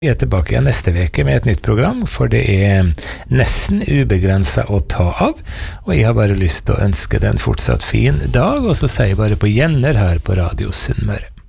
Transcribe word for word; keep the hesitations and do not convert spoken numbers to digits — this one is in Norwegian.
Vi er tilbake igjen neste veke med et nytt program, for det er nesten ubegrenset å ta av, og jeg har bare lyst til å ønske deg en fortsatt fin dag, og så sier jeg bare på gjenner her på Radio Sunnmøre.